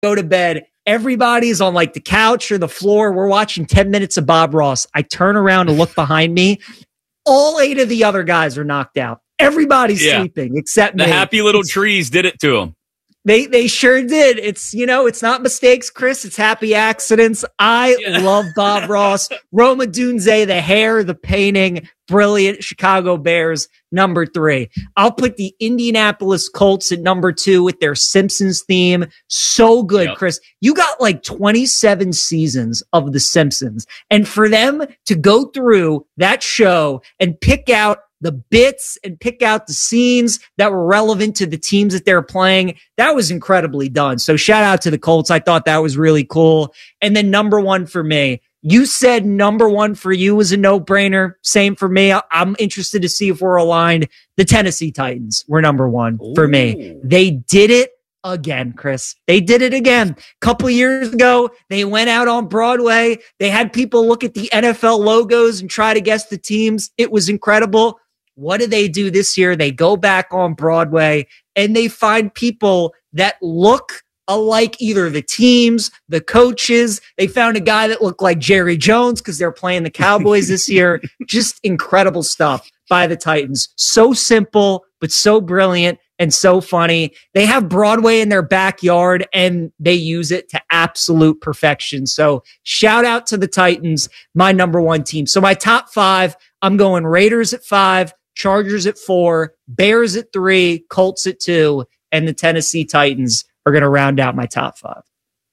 go to bed. Everybody's on like the couch or the floor. We're watching 10 minutes of Bob Ross. I turn around to look behind me. All 8 of the other guys are knocked out. Everybody's sleeping except me. The happy little trees did it to them. They sure did. It's, it's not mistakes, Chris. It's happy accidents. I love Bob Ross. Roma Dunze, the hair, the painting, brilliant. Chicago Bears, number 3. I'll put the Indianapolis Colts at number 2 with their Simpsons theme. So good, Chris. You got like 27 seasons of The Simpsons. And for them to go through that show and pick out the bits and pick out the scenes that were relevant to the teams that they're playing, that was incredibly done. So shout out to the Colts. I thought that was really cool. And then number 1 for me, you said number 1 for you was a no-brainer. Same for me. I'm interested to see if we're aligned. The Tennessee Titans were number 1 for me. They did it again, Chris. They did it again. A couple years ago, they went out on Broadway. They had people look at the NFL logos and try to guess the teams. It was incredible. What do they do this year? They go back on Broadway and they find people that look alike, either the teams, the coaches. They found a guy that looked like Jerry Jones because they're playing the Cowboys this year. Just incredible stuff by the Titans. So simple, but so brilliant and so funny. They have Broadway in their backyard and they use it to absolute perfection. So shout out to the Titans, my number 1 team. So my top 5, I'm going Raiders at 5, Chargers at 4, Bears at 3, Colts at 2, and the Tennessee Titans are going to round out my top 5.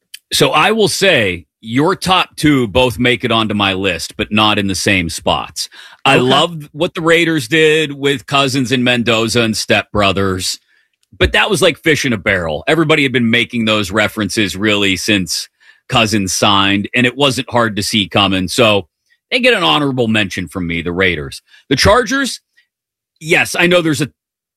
So I will say your top 2 both make it onto my list, but not in the same spots. I love what the Raiders did with Cousins and Mendoza and Step Brothers, but that was like fish in a barrel. Everybody had been making those references really since Cousins signed, and it wasn't hard to see coming. So they get an honorable mention from me, the Raiders. The Chargers, yes, I know there's a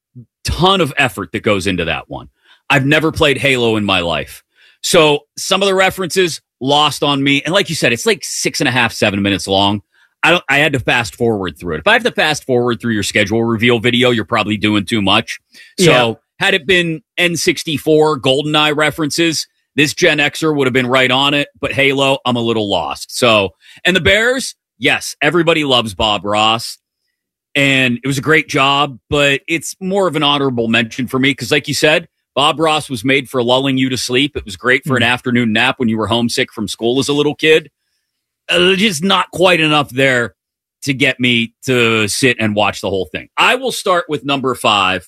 ton of effort that goes into that one. I've never played Halo in my life. So some of the references lost on me. And like you said, it's like 6.5, 7 minutes long. I had to fast forward through it. If I have to fast forward through your schedule reveal video, you're probably doing too much. So had it been N64 GoldenEye references, this Gen Xer would have been right on it. But Halo, I'm a little lost. So, and the Bears, yes, everybody loves Bob Ross. And it was a great job, but it's more of an honorable mention for me because, like you said, Bob Ross was made for lulling you to sleep. It was great for an afternoon nap when you were homesick from school as a little kid. Just not quite enough there to get me to sit and watch the whole thing. I will start with number 5,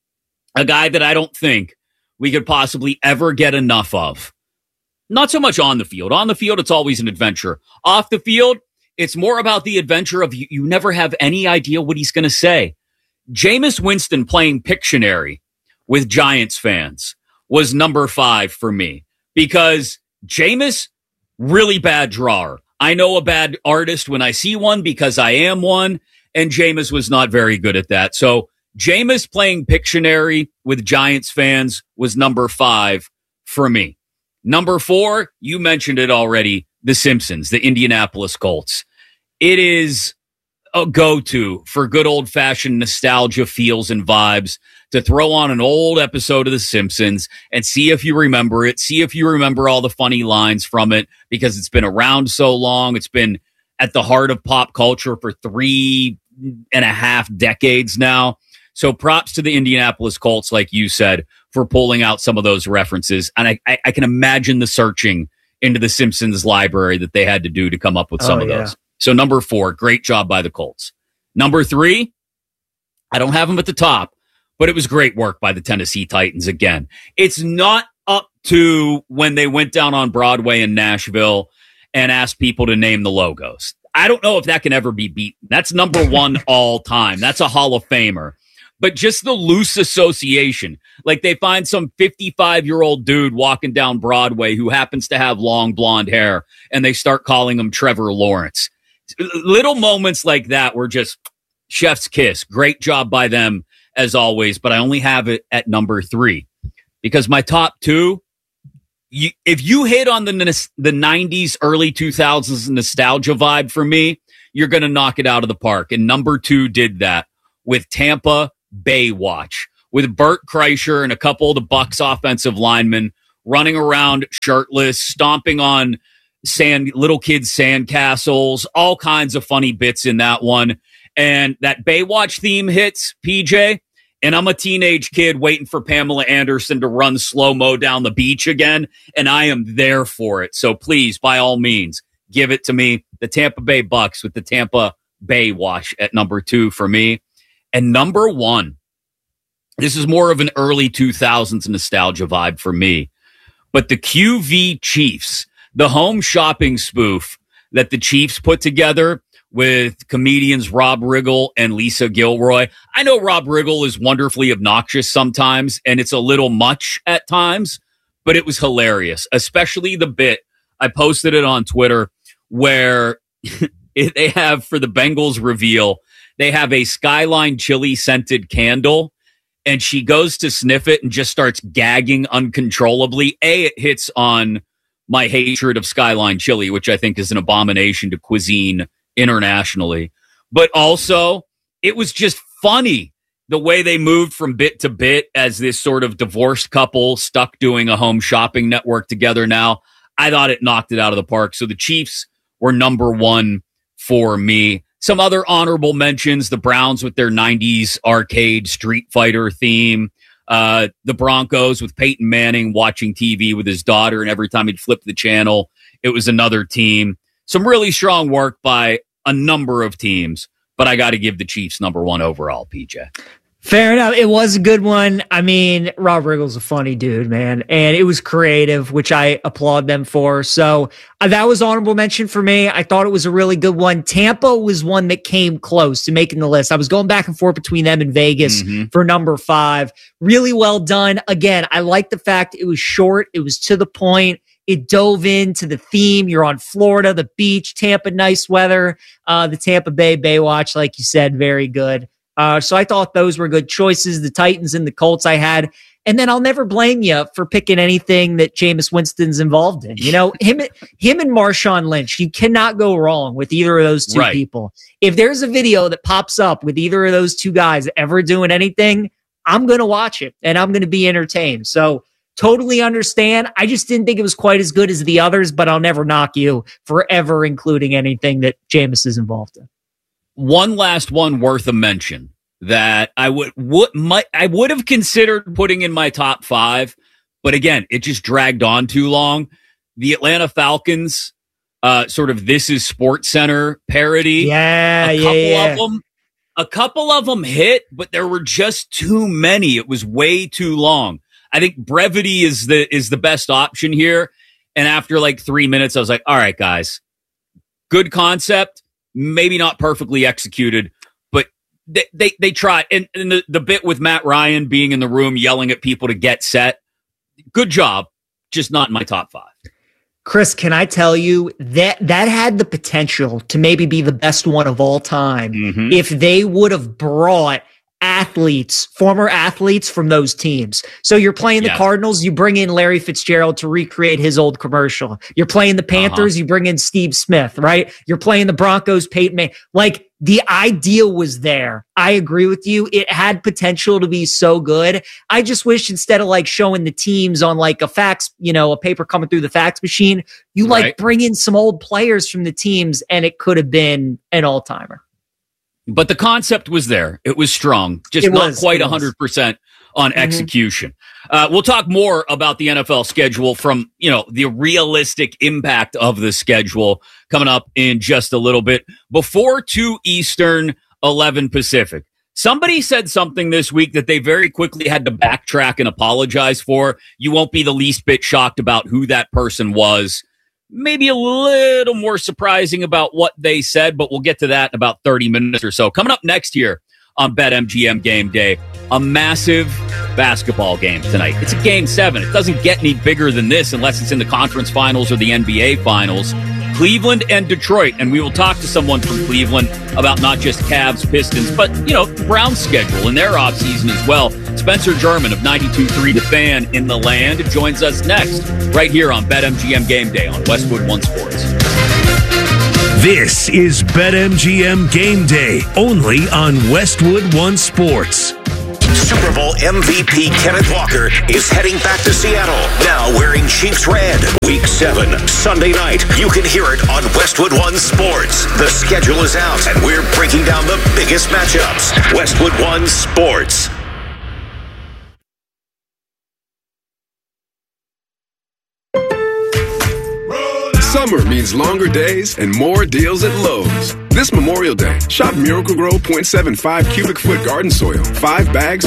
a guy that I don't think we could possibly ever get enough of. Not so much on the field. On the field, it's always an adventure. Off the field, it's more about the adventure of you never have any idea what he's going to say. Jameis Winston playing Pictionary with Giants fans was number 5 for me because Jameis, really bad drawer. I know a bad artist when I see one because I am one, and Jameis was not very good at that. So Jameis playing Pictionary with Giants fans was number 5 for me. Number 4, you mentioned it already, The Simpsons, the Indianapolis Colts. It is a go-to for good old-fashioned nostalgia feels and vibes to throw on an old episode of The Simpsons and see if you remember it, see if you remember all the funny lines from it, because it's been around so long. It's been at the heart of pop culture for 3.5 decades now. So props to the Indianapolis Colts, like you said, for pulling out some of those references. And I can imagine the searching into the Simpsons library that they had to do to come up with some of those. So number 4, great job by the Colts. Number 3, I don't have them at the top, but it was great work by the Tennessee Titans again. It's not up to when they went down on Broadway in Nashville and asked people to name the logos. I don't know if that can ever be beaten. That's number 1 all time. That's a Hall of Famer. But just the loose association, like they find some 55-year-old dude walking down Broadway who happens to have long blonde hair, and they start calling him Trevor Lawrence. Little moments like that were just chef's kiss. Great job by them, as always, but I only have it at number 3 because my top 2, if you hit on the 90s, early 2000s nostalgia vibe for me, you're going to knock it out of the park. And number 2 did that with Tampa Baywatch, with Bert Kreischer and a couple of the Bucs offensive linemen running around shirtless, stomping on little kids' sandcastles, all kinds of funny bits in that one. And that Baywatch theme hits, PJ, and I'm a teenage kid waiting for Pamela Anderson to run slow-mo down the beach again, and I am there for it. So please, by all means, give it to me. The Tampa Bay Bucks with the Tampa Baywatch at number 2 for me. And number 1, this is more of an early 2000s nostalgia vibe for me, but the QV Chiefs, the home shopping spoof that the Chiefs put together with comedians Rob Riggle and Lisa Gilroy. I know Rob Riggle is wonderfully obnoxious sometimes, and it's a little much at times, but it was hilarious, especially the bit. I posted it on Twitter where they have, for the Bengals reveal, they have a Skyline chili scented candle, and she goes to sniff it and just starts gagging uncontrollably. It hits on my hatred of Skyline chili, which I think is an abomination to cuisine internationally. But also, it was just funny the way they moved from bit to bit as this sort of divorced couple stuck doing a home shopping network together now. I thought it knocked it out of the park. So the Chiefs were number 1 for me. Some other honorable mentions, the Browns with their 90s arcade Street Fighter theme. The Broncos with Peyton Manning watching TV with his daughter, and every time he'd flip the channel, it was another team. Some really strong work by a number of teams, but I got to give the Chiefs number 1 overall, PJ. Fair enough. It was a good one. I mean, Rob Riggle's a funny dude, man. And it was creative, which I applaud them for. So that was honorable mention for me. I thought it was a really good one. Tampa was one that came close to making the list. I was going back and forth between them and Vegas for number 5. Really well done. Again, I like the fact it was short. It was to the point. It dove into the theme. You're on Florida, the beach, Tampa, nice weather. The Tampa Bay Baywatch, like you said, very good. So I thought those were good choices. The Titans and the Colts I had. And then I'll never blame you for picking anything that Jameis Winston's involved in. You know, him and Marshawn Lynch, you cannot go wrong with either of those two people. If there's a video that pops up with either of those two guys ever doing anything, I'm going to watch it and I'm going to be entertained. So totally understand. I just didn't think it was quite as good as the others, but I'll never knock you for ever including anything that Jameis is involved in. One last one worth a mention that I would have considered putting in my top 5, but again, it just dragged on too long. The Atlanta Falcons, sort of This Is Sports Center parody. A couple of them hit, but there were just too many. It was way too long. I think brevity is the best option here. And after like 3 minutes, I was like, all right, guys, good concept. Maybe not perfectly executed, but they tried. And the bit with Matt Ryan being in the room yelling at people to get set, good job, just not in my top 5. Chris, can I tell you that had the potential to maybe be the best one of all time if they would have brought former athletes from those teams. So you're playing the Cardinals, you bring in Larry Fitzgerald to recreate his old commercial. You're playing the Panthers, you bring in Steve Smith, right? You're playing the Broncos, Peyton Manning. Like, the idea was there. I agree with you. It had potential to be so good. I just wish instead of like showing the teams on like a fax, a paper coming through the fax machine, you like bring in some old players from the teams and it could have been an all-timer. But the concept was there. It was strong, just not quite 100% on execution. We'll talk more about the NFL schedule from, the realistic impact of the schedule coming up in just a little bit. Before 2 Eastern, 11 Pacific. Somebody said something this week that they very quickly had to backtrack and apologize for. You won't be the least bit shocked about who that person was. Maybe a little more surprising about what they said, but we'll get to that in about 30 minutes or so. Coming up next year on BetMGM Game Day, a massive basketball game tonight. It's a Game 7. It doesn't get any bigger than this unless it's in the conference finals or the NBA finals. Cleveland and Detroit, and we will talk to someone from Cleveland about not just Cavs, Pistons, but, the Browns schedule and their offseason as well. Spencer German of 92.3 The Fan in the land joins us next, right here on BetMGM Game Day on Westwood One Sports. This is BetMGM Game Day, only on Westwood One Sports. Super Bowl MVP Kenneth Walker is heading back to Seattle, now wearing Chiefs red. Week 7, Sunday night. You can hear it on Westwood One Sports. The schedule is out, and we're breaking down the biggest matchups. Westwood One Sports. Summer means longer days and more deals at Lowe's. This Memorial Day, shop Miracle-Gro 0.75 cubic foot garden soil. 5 bags